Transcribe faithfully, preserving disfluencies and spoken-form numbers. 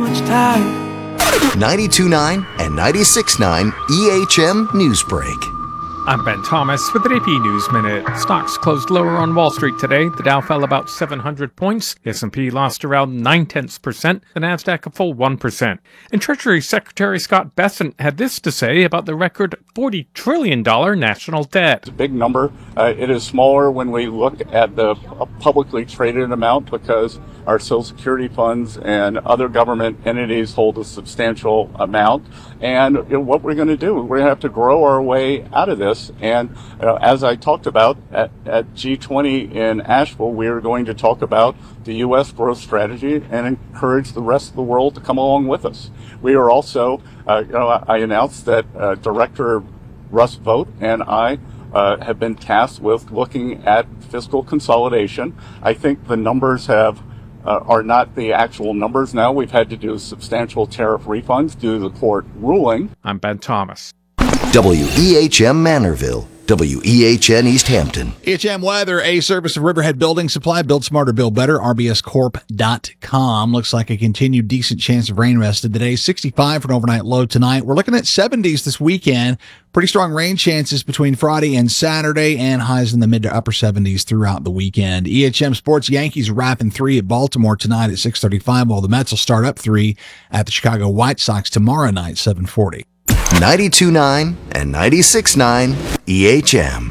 much time. ninety-two point nine and ninety-six point nine E H M Newsbreak. I'm Ben Thomas with the A P News Minute. Stocks closed lower on Wall Street today. The Dow fell about seven hundred points. The S and P lost around nine tenths percent. The Nasdaq a full one percent. And Treasury Secretary Scott Bessent had this to say about the record forty trillion dollars national debt. It's a big number. Uh, it is smaller when we look at the publicly traded amount because our Social Security funds and other government entities hold a substantial amount. And you know, what we're going to do, we're going to have to grow our way out of this. And uh, as I talked about at, at G twenty in Asheville, we are going to talk about the U S growth strategy and encourage the rest of the world to come along with us. We are also, uh, you know, I announced that uh, Director Russ Vought and I uh, have been tasked with looking at fiscal consolidation. I think the numbers have Uh, are not the actual numbers now. We've had to do substantial tariff refunds due to the court ruling. I'm Ben Thomas. W E H M Manorville. W E H N East Hampton. E H M weather, a service of Riverhead Building Supply. Build smarter, build better. R B S corp dot com. Looks like a continued decent chance of rain rest of the day. sixty-five for an overnight low tonight. We're looking at seventies this weekend. Pretty strong rain chances between Friday and Saturday, and highs in the mid to upper seventies throughout the weekend. E H M Sports, Yankees wrapping three at Baltimore tonight at six thirty-five, while the Mets will start up three at the Chicago White Sox tomorrow night, seven forty. ninety-two point nine and ninety-six point nine E H M.